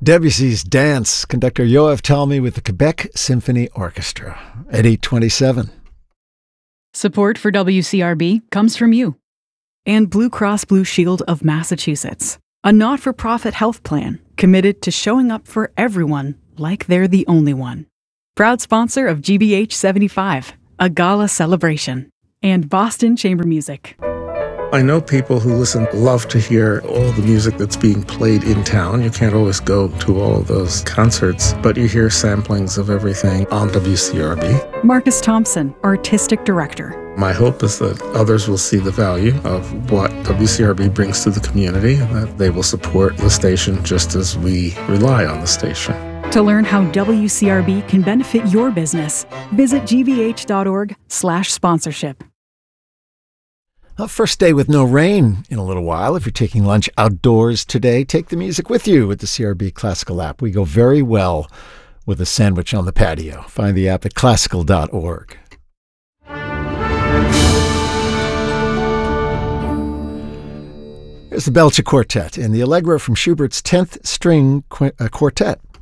Debussy's Dance, conductor Yoav Talmy with the Quebec Symphony Orchestra at 8:27. Support for WCRB comes from you and Blue Cross Blue Shield of Massachusetts, a not-for-profit health plan committed to showing up for everyone like they're the only one. Proud sponsor of GBH 75, a gala celebration, and Boston Chamber Music. I know people who love to hear all the music that's being played in town. You can't always go to all of those concerts, but you hear samplings of everything on WCRB. Marcus Thompson, Artistic Director. My hope is that others will see the value of what WCRB brings to the community and that they will support the station just as we rely on the station. To learn how WCRB can benefit your business, visit gvh.org/sponsorship. First day with no rain in a little while. If you're taking lunch outdoors today, take the music with you with the CRB Classical app. We go very well with a sandwich on the patio. Find the app at classical.org. There's the Belcher Quartet and the Allegro from Schubert's 10th String Quartet.